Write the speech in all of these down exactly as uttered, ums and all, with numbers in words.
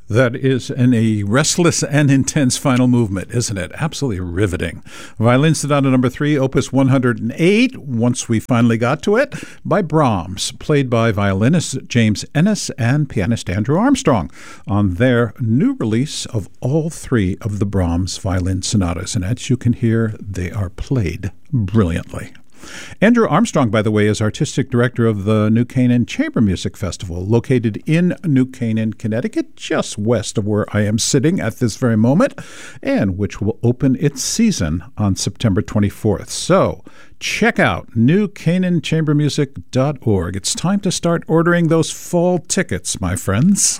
That is an, a restless and intense final movement, isn't it? Absolutely riveting. Violin Sonata number three, opus one hundred eight, once we finally got to it, by Brahms, played by violinist James Ennis and pianist Andrew Armstrong on their new release of all three of the Brahms violin sonatas. And as you can hear, they are played brilliantly. Andrew Armstrong, by the way, is artistic director of the New Canaan Chamber Music Festival, located in New Canaan, Connecticut, just west of where I am sitting at this very moment, and which will open its season on September twenty-fourth. So check out new canaan chamber music dot org. It's time to start ordering those fall tickets, my friends.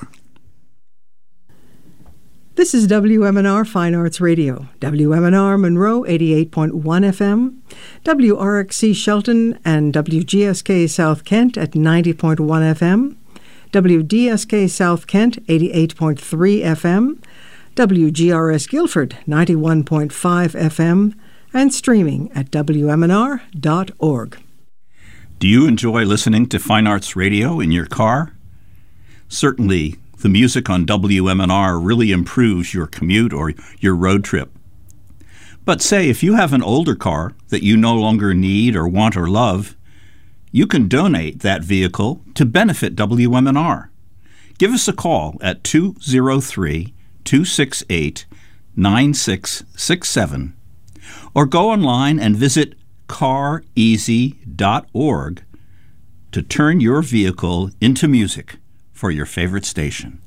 This is W M N R Fine Arts Radio, W M N R Monroe eighty-eight point one F M, W R X C Shelton and W G S K South Kent at ninety point one F M, W D S K South Kent eighty-eight point three F M, W G R S Guilford ninety-one point five F M, and streaming at W M N R dot org. Do you enjoy listening to Fine Arts Radio in your car? Certainly, the music on W M N R really improves your commute or your road trip. But say if you have an older car that you no longer need or want or love, you can donate that vehicle to benefit W M N R. Give us a call at two oh three, two six eight, nine six six seven or go online and visit car easy dot org to turn your vehicle into music for your favorite station.